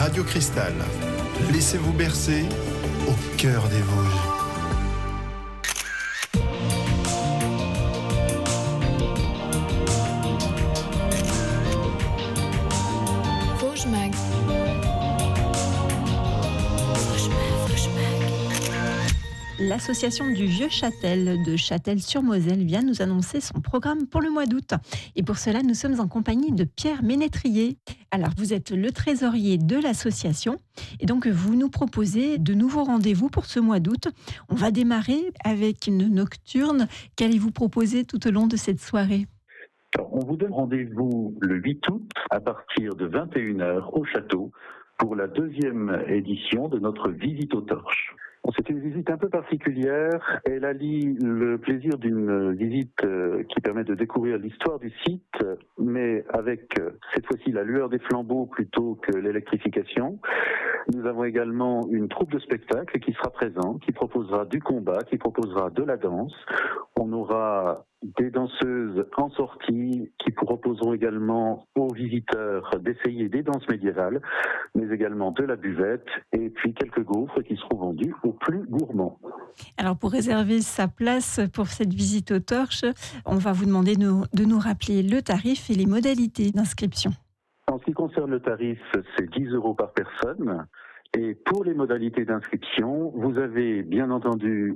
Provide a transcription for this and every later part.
Radio Cristal. Laissez-vous bercer au cœur des Vosges. Vosges Mag. L'association du Vieux Châtel de Châtel-sur-Moselle vient nous annoncer son programme pour le mois d'août. Et pour cela, nous sommes en compagnie de Pierre Ménétrier. Alors, vous êtes le trésorier de l'association et donc vous nous proposez de nouveaux rendez-vous pour ce mois d'août. On va démarrer avec une nocturne. Qu'allez-vous proposer tout au long de cette soirée ? Alors, on vous donne rendez-vous le 8 août à partir de 21h au château pour la deuxième édition de notre visite aux torches. C'est une visite un peu particulière. Elle allie le plaisir d'une visite qui permet de découvrir l'histoire du site, mais avec cette fois-ci la lueur des flambeaux plutôt que l'électrification. Nous avons également une troupe de spectacle qui sera présente, qui proposera du combat, qui proposera de la danse. On aura des danseuses en sortie qui proposeront également aux visiteurs d'essayer des danses médiévales, mais également de la buvette et puis quelques gaufres qui seront vendus aux plus gourmands. Alors pour réserver sa place pour cette visite aux torches, on va vous demander de nous rappeler le tarif et les modalités d'inscription. En ce qui concerne le tarif, c'est 10 € par personne. Et pour les modalités d'inscription, vous avez bien entendu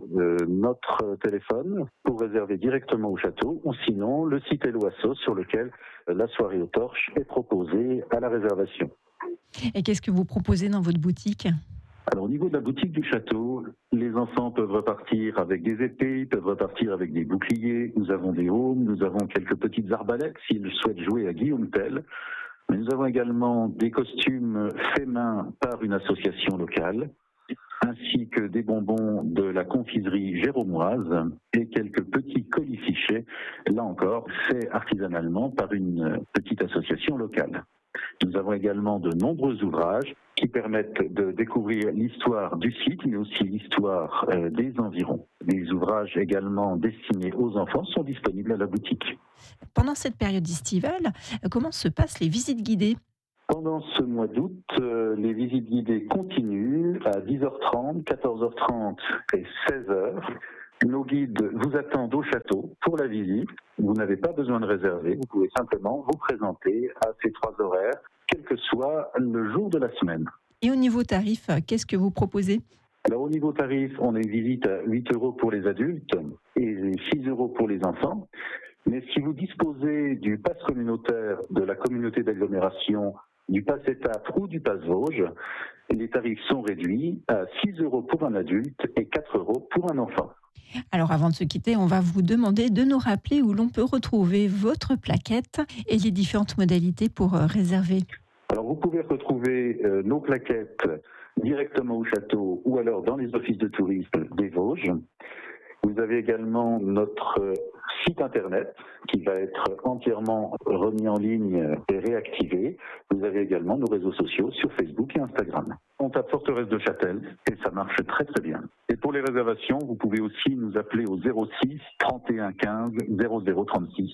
notre téléphone pour réserver directement au château, ou sinon le site Helloasso sur lequel la soirée aux torches est proposée à la réservation. Et qu'est-ce que vous proposez dans votre boutique ? Alors au niveau de la boutique du château, les enfants peuvent repartir avec des épées, peuvent repartir avec des boucliers, nous avons des aumes, nous avons quelques petites arbalètes s'ils souhaitent jouer à Guillaume Tell. Mais nous avons également des costumes faits main par une association locale, ainsi que des bonbons de la confiserie géromoise et quelques petits colis fichés, là encore, faits artisanalement par une petite association locale. Nous avons également de nombreux ouvrages qui permettent de découvrir l'histoire du site, mais aussi l'histoire des environs. Les ouvrages également destinés aux enfants sont disponibles à la boutique. Pendant cette période estivale, comment se passent les visites guidées ? Pendant ce mois d'août, les visites guidées continuent à 10h30, 14h30 et 16h. Nos guides vous attendent au château pour la visite. Vous n'avez pas besoin de réserver, vous pouvez simplement vous présenter à ces 3 horaires, quel que soit le jour de la semaine. Et au niveau tarif, qu'est-ce que vous proposez ? Alors au niveau tarif, on a une visite à 8 € pour les adultes et 6 € pour les enfants. Mais si vous disposez du pass communautaire de la communauté d'agglomération, du pass étape ou du pass Vosges, les tarifs sont réduits à 6 € pour un adulte et 4 € pour un enfant. Alors avant de se quitter, on va vous demander de nous rappeler où l'on peut retrouver votre plaquette et les différentes modalités pour réserver. Alors vous pouvez retrouver nos plaquettes directement au château ou alors dans les offices de tourisme des Vosges. Vous avez également notre site internet qui va être entièrement remis en ligne et réactivé. Vous avez également nos réseaux sociaux sur Facebook et Instagram. On tape Forteresse de Châtel et ça marche très très bien. Et pour les réservations, vous pouvez aussi nous appeler au 06 31 15 00 36.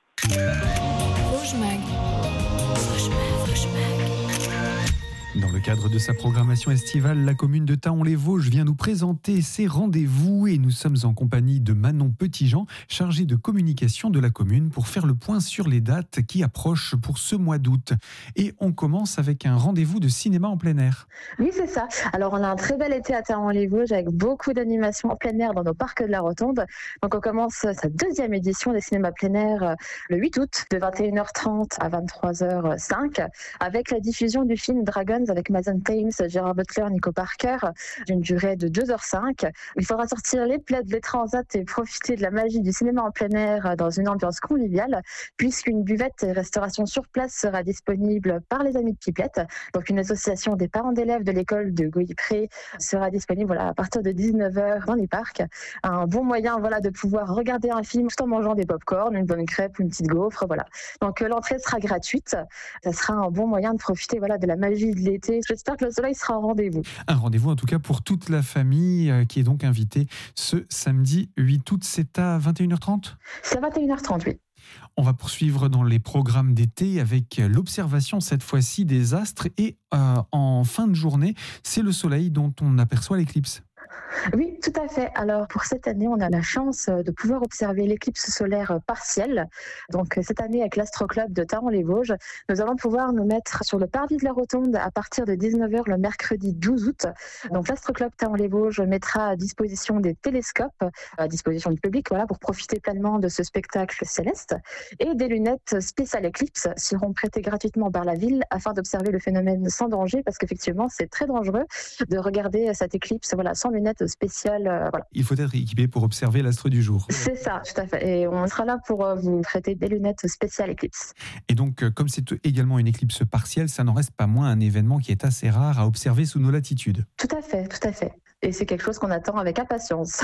Vosges Mag. Vosges Mag. Dans le cadre de sa programmation estivale, la commune de Thaon-les-Vosges vient nous présenter ses rendez-vous et nous sommes en compagnie de Manon Petitjean, chargée de communication de la commune pour faire le point sur les dates qui approchent pour ce mois d'août. Et on commence avec un rendez-vous de cinéma en plein air. Oui, c'est ça. Alors, on a un très bel été à Thaon-les-Vosges avec beaucoup d'animations en plein air dans nos parcs de la Rotonde. Donc, on commence sa deuxième édition des cinémas plein air le 8 août de 21h30 à 23h05 avec la diffusion du film Dragon avec Mason Thames, Gérard Butler, Nico Parker, d'une durée de 2h05. Il faudra sortir les plaids, les transats et profiter de la magie du cinéma en plein air dans une ambiance conviviale, puisqu'une buvette et restauration sur place sera disponible par les Amis de Pipelette. Donc une association des parents d'élèves de l'école de Goypré sera disponible à partir de 19h dans les parcs. Un bon moyen de pouvoir regarder un film tout en mangeant des pop-corn, une bonne crêpe ou une petite gaufre. Donc l'entrée sera gratuite. Ça sera un bon moyen de profiter de la magie de l'été. J'espère que le soleil sera au rendez-vous. Un rendez-vous en tout cas pour toute la famille qui est donc invitée ce samedi 8 août. C'est à 21h30 ? C'est à 21h30, oui. On va poursuivre dans les programmes d'été avec l'observation cette fois-ci des astres et en fin de journée, c'est le soleil dont on aperçoit l'éclipse. Oui, tout à fait. Alors pour cette année, on a la chance de pouvoir observer l'éclipse solaire partielle. Donc cette année, avec l'Astroclub de Thaon-les-Vosges, nous allons pouvoir nous mettre sur le parvis de la Rotonde à partir de 19h le mercredi 12 août. Donc l'Astroclub Thaon-les-Vosges mettra à disposition des télescopes, à disposition du public, voilà, pour profiter pleinement de ce spectacle céleste. Et des lunettes spéciales éclipse seront prêtées gratuitement par la ville afin d'observer le phénomène sans danger, parce qu'effectivement, c'est très dangereux de regarder cette éclipse sans lunettes spéciales. Voilà. Il faut être équipé pour observer l'astre du jour. C'est ça, tout à fait. Et on sera là pour vous prêter des lunettes spéciales éclipse. Et donc, comme c'est également une éclipse partielle, ça n'en reste pas moins un événement qui est assez rare à observer sous nos latitudes. Tout à fait, tout à fait. Et c'est quelque chose qu'on attend avec impatience.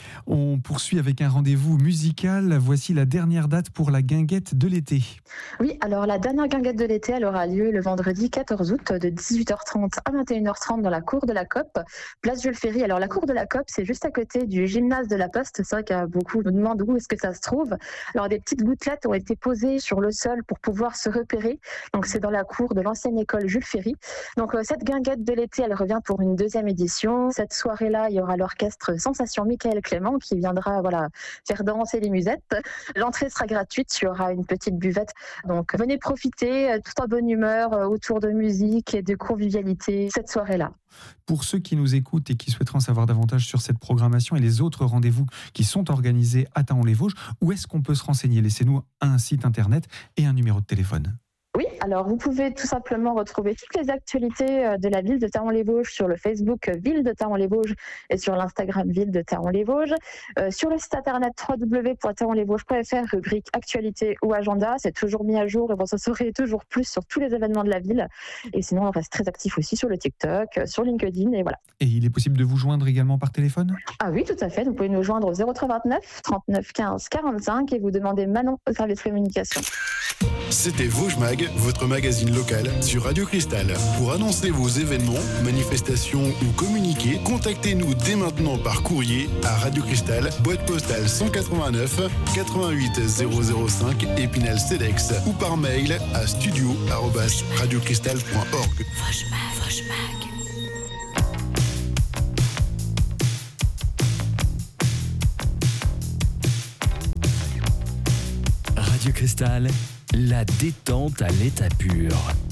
On poursuit avec un rendez-vous musical. Voici la dernière date pour la guinguette de l'été. Oui, alors la dernière guinguette de l'été, elle aura lieu le vendredi 14 août de 18h30 à 21h30 dans la cour de la COP, place Jules Ferry. Alors la cour de la COP, c'est juste à côté du gymnase de la Poste. C'est vrai qu'il y a beaucoup qui nous demandent où est-ce que ça se trouve. Alors des petites gouttelettes ont été posées sur le sol pour pouvoir se repérer. Donc c'est dans la cour de l'ancienne école Jules Ferry. Donc cette guinguette de l'été, elle revient pour une deuxième édition. Cette soirée-là, il y aura l'orchestre Sensation Michael Clément qui viendra faire danser les musettes. L'entrée sera gratuite, il y aura une petite buvette. Donc venez profiter, tout en bonne humeur, autour de musique et de convivialité cette soirée-là. Pour ceux qui nous écoutent et qui souhaiteraient en savoir davantage sur cette programmation et les autres rendez-vous qui sont organisés à Thaon-les-Vosges, où est-ce qu'on peut se renseigner ? Laissez-nous un site internet et un numéro de téléphone. Oui, alors vous pouvez tout simplement retrouver toutes les actualités de la ville de Thaon-les-Vosges sur le Facebook Ville de Thaon-les-Vosges et sur l'Instagram Ville de Thaon-les-Vosges. Sur le site internet www.thaonlesvosges.fr, rubrique actualité ou agenda, c'est toujours mis à jour et vous en saurez toujours plus sur tous les événements de la ville. Et sinon, on reste très actif aussi sur le TikTok, sur LinkedIn et voilà. Et il est possible de vous joindre également par téléphone ? Ah oui, tout à fait. Vous pouvez nous joindre au 0329 39 15 45 et vous demandez Manon au service communication. C'était Vosges Mag, votre magazine local sur Radio Cristal. Pour annoncer vos événements, manifestations ou communiquer, contactez-nous dès maintenant par courrier à Radio Cristal, boîte postale 189 88 005 Épinal-Cedex ou par mail à studio@radiocristal.org. Vosges Mag. Radio Cristal, la détente à l'état pur.